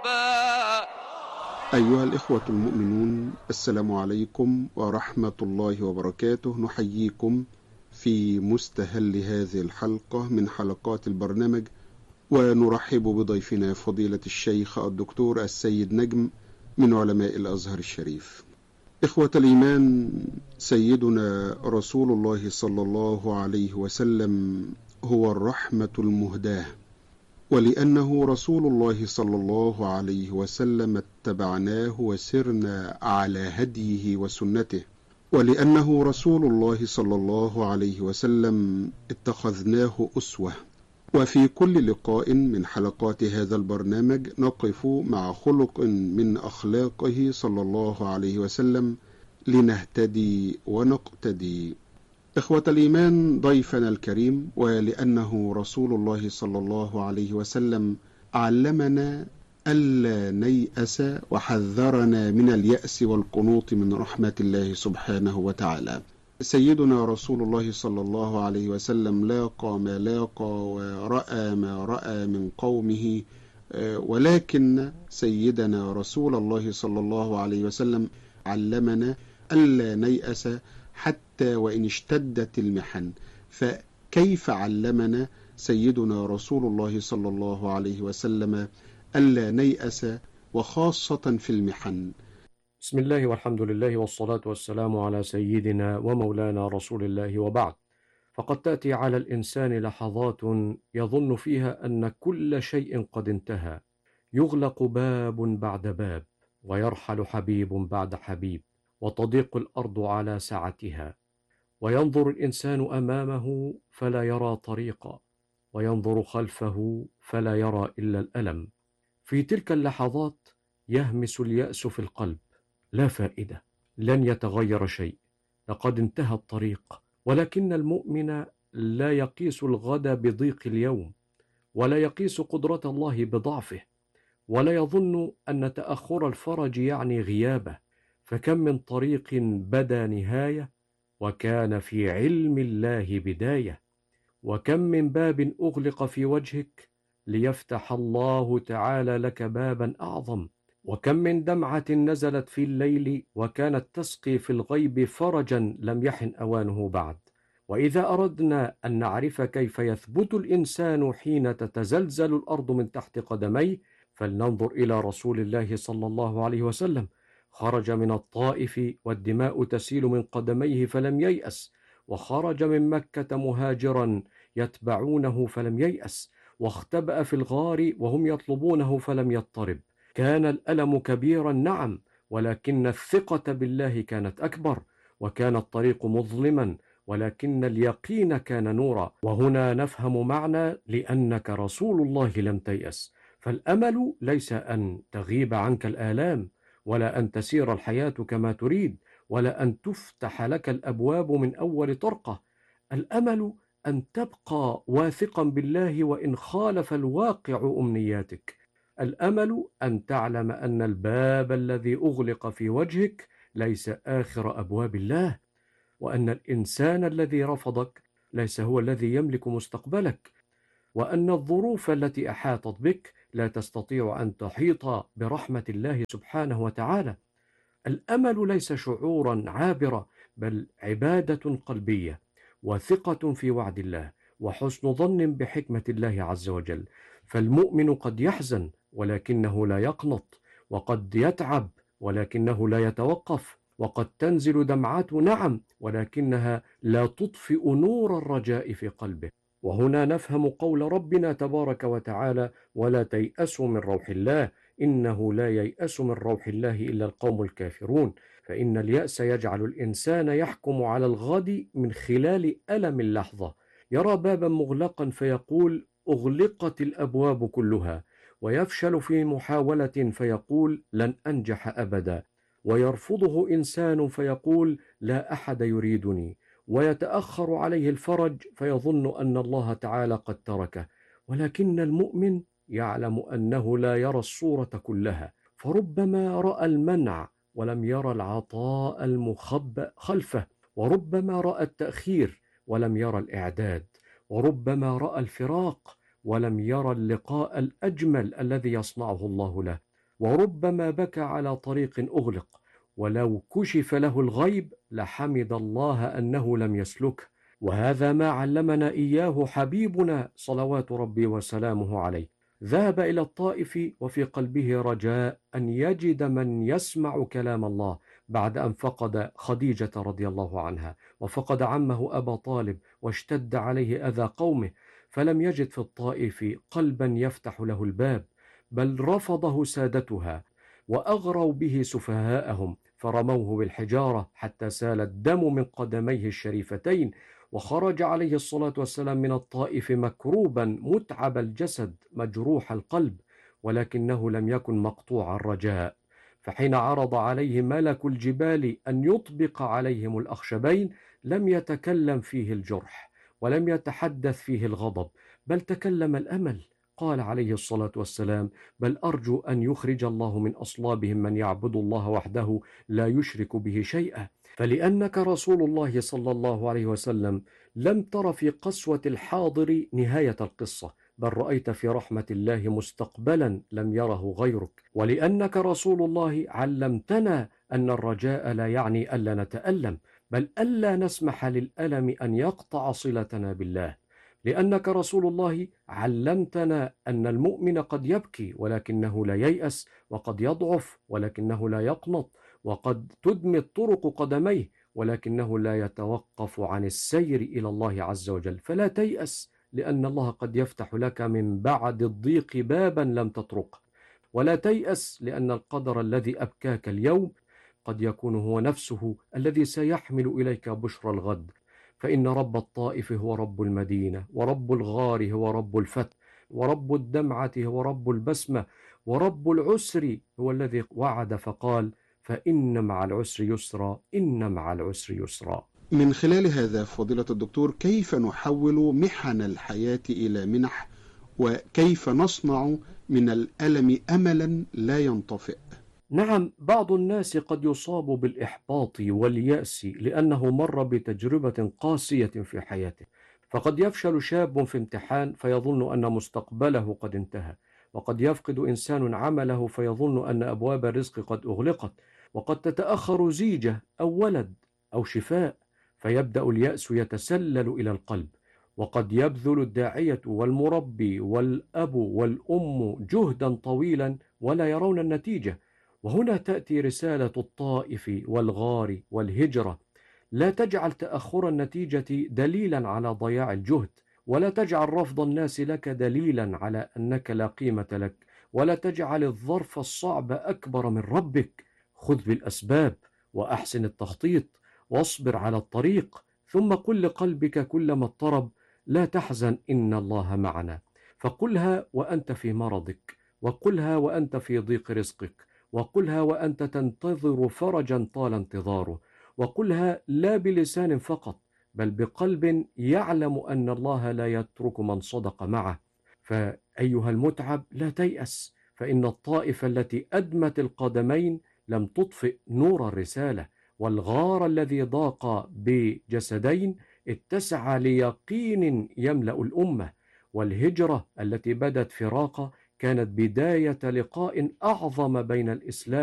ربا. أيها الإخوة المؤمنون، السلام عليكم ورحمة الله وبركاته. نحييكم في مستهل هذه الحلقة من حلقات البرنامج، ونرحب بضيفنا فضيلة الشيخ الدكتور السيد نجم من علماء الأزهر الشريف. إخوة الإيمان، سيدنا رسول الله صلى الله عليه وسلم هو الرحمة المهداة، ولأنه رسول الله صلى الله عليه وسلم اتبعناه وسرنا على هديه وسنته، ولأنه رسول الله صلى الله عليه وسلم اتخذناه أسوة. وفي كل لقاء من حلقات هذا البرنامج نقف مع خلق من أخلاقه صلى الله عليه وسلم لنهتدي ونقتدي. إخوة الإيمان، ضيفنا الكريم ولأنه رسول الله صلى الله عليه وسلم علمنا ألا نيأس وحذرنا من اليأس والقنوط من رحمة الله سبحانه وتعالى. سيدنا رسول الله صلى الله عليه وسلم لاقى ما لاقى ورأى ما رأى من قومه، ولكن سيدنا رسول الله صلى الله عليه وسلم علمنا ألا نيأس حتى وإن اشتدت المحن. فكيف علمنا سيدنا رسول الله صلى الله عليه وسلم ألا نيأس وخاصة في المحن؟ بسم الله والحمد لله والصلاة والسلام على سيدنا ومولانا رسول الله، وبعد. فقد تأتي على الإنسان لحظات يظن فيها أن كل شيء قد انتهى، يغلق باب بعد باب، ويرحل حبيب بعد حبيب، وتضيق الأرض على سعتها، وينظر الإنسان أمامه فلا يرى طريقا، وينظر خلفه فلا يرى إلا الألم. في تلك اللحظات يهمس اليأس في القلب: لا فائدة، لن يتغير شيء، لقد انتهى الطريق. ولكن المؤمن لا يقيس الغد بضيق اليوم، ولا يقيس قدرة الله بضعفه، ولا يظن أن تأخر الفرج يعني غيابه. فكم من طريق بدا نهاية وكان في علم الله بداية، وكم من باب أغلق في وجهك ليفتح الله تعالى لك بابا أعظم، وكم من دمعة نزلت في الليل وكانت تسقي في الغيب فرجا لم يحن أوانه بعد. وإذا أردنا أن نعرف كيف يثبت الإنسان حين تتزلزل الأرض من تحت قدميه، فلننظر إلى رسول الله صلى الله عليه وسلم. خرج من الطائف والدماء تسيل من قدميه فلم ييأس، وخرج من مكة مهاجرا يتبعونه فلم ييأس، واختبأ في الغار وهم يطلبونه فلم يضطرب. كان الألم كبيرا نعم، ولكن الثقة بالله كانت أكبر، وكان الطريق مظلما ولكن اليقين كان نورا. وهنا نفهم معنى لأنك رسول الله لم تيأس. فالأمل ليس أن تغيب عنك الآلام، ولا أن تسير الحياة كما تريد، ولا أن تفتح لك الأبواب من أول طرقة. الأمل أن تبقى واثقا بالله وإن خالف الواقع أمنياتك. الأمل أن تعلم أن الباب الذي أغلق في وجهك ليس آخر أبواب الله، وأن الإنسان الذي رفضك ليس هو الذي يملك مستقبلك، وأن الظروف التي أحاطت بك لا تستطيع أن تحيط برحمة الله سبحانه وتعالى. الأمل ليس شعورا عابرا، بل عبادة قلبية، وثقة في وعد الله، وحسن ظن بحكمة الله عز وجل. فالمؤمن قد يحزن ولكنه لا يقنط، وقد يتعب ولكنه لا يتوقف، وقد تنزل دمعته نعم، ولكنها لا تطفئ نور الرجاء في قلبه. وهنا نفهم قول ربنا تبارك وتعالى: ولا تيأسوا من روح الله إنه لا ييأس من روح الله إلا القوم الكافرون. فإن اليأس يجعل الإنسان يحكم على الغد من خلال ألم اللحظة، يرى بابا مغلقا فيقول: أغلقت الأبواب كلها، ويفشل في محاولة فيقول: لن أنجح أبدا، ويرفضه إنسان فيقول: لا أحد يريدني، ويتأخر عليه الفرج فيظن أن الله تعالى قد تركه. ولكن المؤمن يعلم أنه لا يرى الصورة كلها، فربما رأى المنع ولم يرى العطاء المخبأ خلفه، وربما رأى التأخير ولم يرى الإعداد، وربما رأى الفراق ولم يرى اللقاء الأجمل الذي يصنعه الله له. وربما بكى على طريق أغلق، ولو كشف له الغيب لحمد الله أنه لم يسلكه. وهذا ما علمنا إياه حبيبنا صلوات ربي وسلامه عليه. ذهب إلى الطائف وفي قلبه رجاء أن يجد من يسمع كلام الله، بعد أن فقد خديجة رضي الله عنها، وفقد عمه أبا طالب، واشتد عليه أذى قومه، فلم يجد في الطائف قلبا يفتح له الباب، بل رفضه سادتها، وأغروا به سفهاءهم، فرموه بالحجارة حتى سال الدم من قدميه الشريفتين، وخرج عليه الصلاة والسلام من الطائف مكروبا متعب الجسد مجروح القلب، ولكنه لم يكن مقطوع الرجاء. فحين عرض عليه ملك الجبال أن يطبق عليهم الأخشبين لم يتكلم فيه الجرح، ولم يتحدث فيه الغضب، بل تكلم الأمل. قال عليه الصلاة والسلام: بل أرجو أن يخرج الله من أصلابهم من يعبد الله وحده لا يشرك به شيئا. فلأنك رسول الله صلى الله عليه وسلم لم تر في قسوة الحاضر نهاية القصة، بل رأيت في رحمة الله مستقبلا لم يره غيرك. ولأنك رسول الله علمتنا أن الرجاء لا يعني ألا نتألم، بل ألا نسمح للألم أن يقطع صلتنا بالله. لأنك رسول الله علمتنا أن المؤمن قد يبكي ولكنه لا ييأس، وقد يضعف ولكنه لا يقنط، وقد تدمي الطرق قدميه ولكنه لا يتوقف عن السير إلى الله عز وجل. فلا تيأس، لأن الله قد يفتح لك من بعد الضيق بابا لم تطرقه. ولا تيأس، لأن القدر الذي أبكاك اليوم قد يكون هو نفسه الذي سيحمل إليك بشرى الغد. فإن رب الطائف هو رب المدينة، ورب الغار هو رب الفتح، ورب الدمعة هو رب البسمة، ورب العسر هو الذي وعد فقال: فإن مع العسر يسرا، إن مع العسر يسرا. من خلال هذا فضيلة الدكتور، كيف نحول محن الحياة إلى منح، وكيف نصنع من الألم أملا لا ينطفئ؟ نعم، بعض الناس قد يصاب بالإحباط واليأس لأنه مر بتجربة قاسية في حياته، فقد يفشل شاب في امتحان فيظن أن مستقبله قد انتهى، وقد يفقد إنسان عمله فيظن أن أبواب الرزق قد أغلقت، وقد تتأخر زيجة أو ولد أو شفاء فيبدأ اليأس يتسلل إلى القلب. وقد يبذل الداعية والمربي والأب والأم جهدا طويلا ولا يرون النتيجة. وهنا تأتي رسالة الطائف والغار والهجرة: لا تجعل تأخر النتيجة دليلا على ضياع الجهد، ولا تجعل رفض الناس لك دليلا على أنك لا قيمة لك، ولا تجعل الظرف الصعب أكبر من ربك. خذ بالأسباب وأحسن التخطيط، واصبر على الطريق، ثم قل لقلبك كلما اضطرب: لا تحزن، إن الله معنا. فقلها وأنت في مرضك، وقلها وأنت في ضيق رزقك، وقلها وأنت تنتظر فرجا طال انتظاره، وقلها لا بلسان فقط بل بقلب يعلم أن الله لا يترك من صدق معه. فأيها المتعب، لا تيأس، فإن الطائف التي أدمت القدمين لم تطفئ نور الرسالة، والغار الذي ضاق بجسدين اتسع ليقين يملأ الأمة، والهجرة التي بدت فراقة كانت بداية لقاء أعظم بين الإسلام